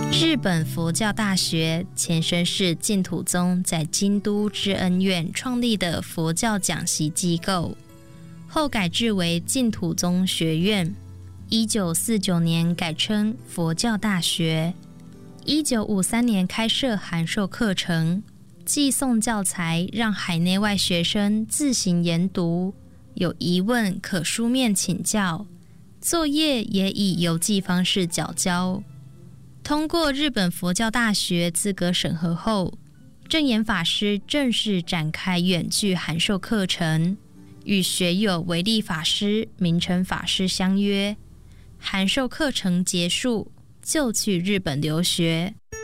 日本佛教大学前身是净土宗在京都知恩院创立的佛教讲习机构，后改制为净土宗学院。1949年改称佛教大学。1953年开设函授课程，寄送教材让海内外学生自行研读，有疑问可书面请教，作业也以邮寄方式缴交。通过日本佛教大学资格审核后，证严法师正式展开远距函授课程，与学友维利法师、明成法师相约，函授课程结束就去日本留学。